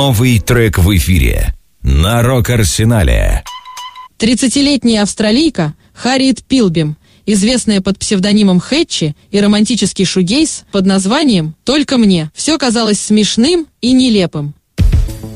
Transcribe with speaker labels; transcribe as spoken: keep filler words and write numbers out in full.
Speaker 1: Новый трек в эфире на Рок-Арсенале.
Speaker 2: тридцатилетняя австралийка Харриет Пилбим, известная под псевдонимом Хэтчи, и романтический шугейз под названием «Только мне». Все казалось смешным и нелепым.